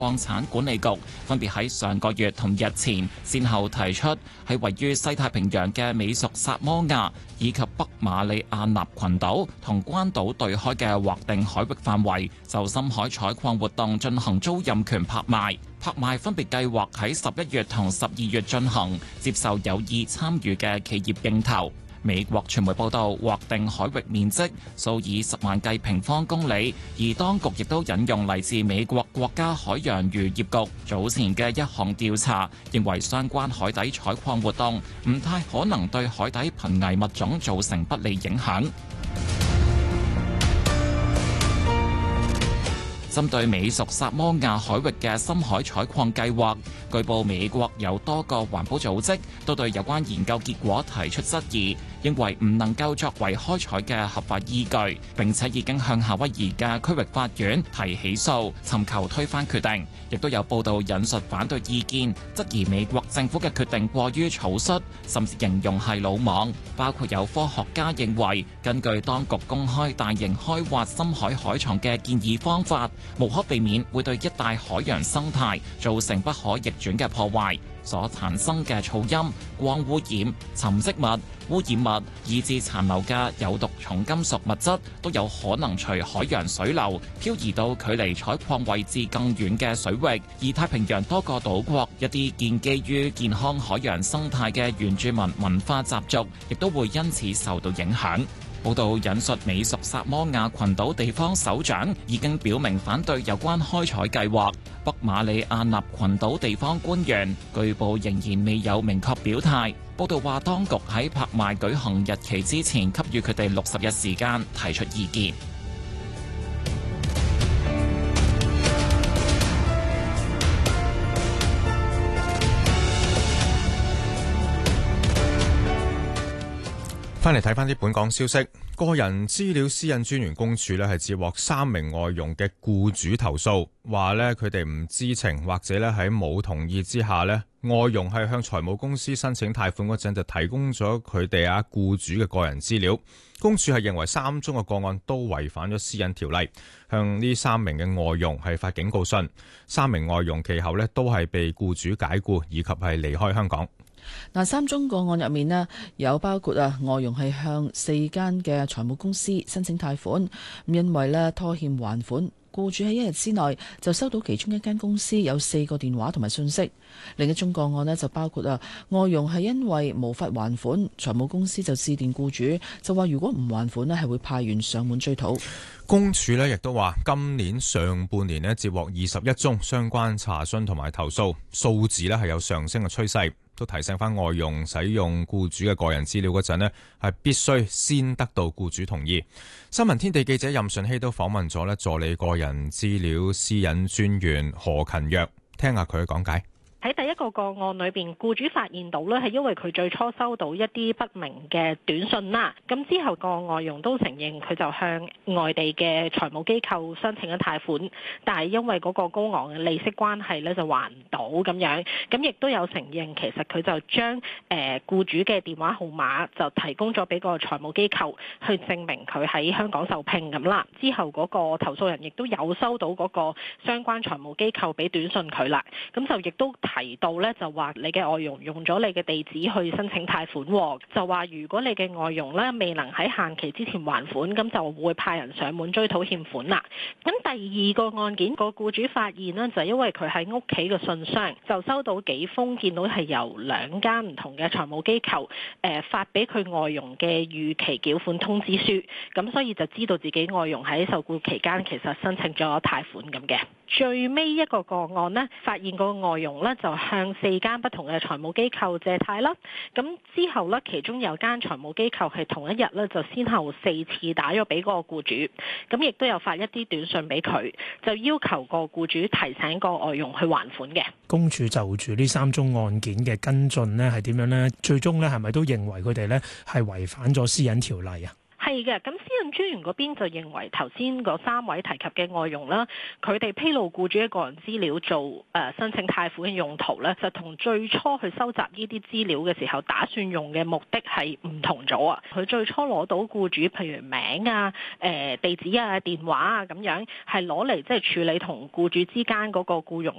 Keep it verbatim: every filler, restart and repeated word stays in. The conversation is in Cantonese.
礦產管理局分別喺上個月同日前，先後提出喺位於西太平洋嘅美屬薩摩亞以及北馬里亞納群島同關島對開嘅劃定海域範圍，就深海採礦活動進行租賃權拍賣。拍賣分別計劃喺十一月同十二月進行，接受有意參與嘅企業競投。美國傳媒報道，劃定海域面積數以十萬計平方公里，而當局亦都引用嚟自美國國家海洋漁業局早前嘅一項調查，認為相關海底採礦活動唔太可能對海底瀕危物種造成不利影響。針對美屬薩摩亞海域嘅深海採礦計劃，據報美國有多個環保組織都對有關研究結果提出質疑，認為唔能夠作為開採嘅合法依據，並且已經向夏威夷嘅區域法院提起訴，尋求推翻決定。亦都有報道引述反對意見，質疑美國政府嘅決定過於草率，甚至形容係魯莽。包括有科學家認為，根據當局公開大型開挖深海海床嘅建議方法，無可避免會對一帶海洋生態造成不可逆轉嘅破壞，所產生嘅噪音、光污染、沉積物、污染物，以至殘留嘅有毒重金屬物質，都有可能隨海洋水流漂移到距離採礦位置更遠嘅水域，而太平洋多個島國一啲建基於健康海洋生態嘅原住民文化習俗，亦都會因此受到影響。報道引述美屬薩摩亞群島地方首長已經表明反對有關開採計劃。北馬里亞納群島地方官員據報仍然未有明確表態。報道話，當局喺拍賣舉行日期之前，給予佢哋六十日時間提出意見。 翻嚟睇翻啲本港消息，個人資料私隱專員公署咧係接獲三名外傭嘅僱主投訴，話咧佢哋唔知情或者咧喺冇同意之下咧，外傭係向財務公司申請貸款嗰陣就提供咗佢哋啊僱主嘅個人資料。公署係認為三宗嘅個案都違反咗私隱條例，向呢三名嘅外傭係發警告信。三名外傭其後咧都係被僱主解僱以及係離開香港。 嗱，三宗個案入面咧，有包括啊外傭係向四間嘅財務公司申請貸款，咁因為咧拖欠還款，僱主喺一日之內就收到其中一間公司有四個電話同埋信息。另一宗個案咧就包括啊外傭係因為無法還款，財務公司就致電僱主，就話如果唔還款咧係會派員上門追討。 公署咧亦都話，今年上半年咧接獲二十一宗相關查詢同埋投訴，數字咧係有上升嘅趨勢。都提醒翻外傭使用僱主嘅個人資料嗰陣呢，係必須先得到僱主同意。新聞天地記者任順熙都訪問咗咧助理個人資料私隱專員何勤若，聽下佢嘅講解。 喺第一個個案裏邊，僱主發現到咧係因為佢最初收到一啲不明嘅短信啦，咁之後個外傭都承認佢就向外地嘅財務機構申請咗貸款，但係因為嗰個高昂嘅利息關係咧就還唔到咁樣，咁亦都有承認其實佢就將誒僱主嘅電話號碼就提供咗俾個財務機構去證明佢喺香港受聘咁啦。之後嗰個投訴人亦都有收到嗰個相關財務機構俾短信佢啦，咁就亦都提到咧就話你嘅外傭用咗你嘅地址去申請貸款，就話如果你嘅外傭咧未能喺限期之前還款，咁就會派人上門追討欠款啦。咁第二個案件，個僱主發現呢，就因為佢喺屋企嘅信箱就收到幾封見到係由兩間唔同嘅財務機構誒、呃、發俾佢外傭嘅逾期繳款通知書，咁所以就知道自己外傭喺受僱期間其實申請咗貸款咁嘅。最尾一個個案呢，發現個外傭呢就向四間不同嘅財務機構借貸啦。咁之後呢，其中有間財務機構係同一日呢就先後四次打咗俾個僱主，咁亦都有發一啲短信俾佢，就要求個僱主提醒個外傭去還款嘅。 公署就住呢三宗案件嘅跟進呢係點樣呢？最終呢係咪都認為佢哋呢係違反咗私隱條例啊？ 係係嘅，咁私隱專員嗰邊就認為頭先嗰三位提及嘅外傭啦，佢哋披露僱主嘅個人資料做誒、呃、申請貸款嘅用途咧，就同最初去收集呢啲資料嘅時候打算用嘅目的係唔同咗啊！佢最初攞到僱主譬如名啊、誒、呃、地址啊、電話啊咁樣，係攞嚟即係處理同僱主之間嗰個僱傭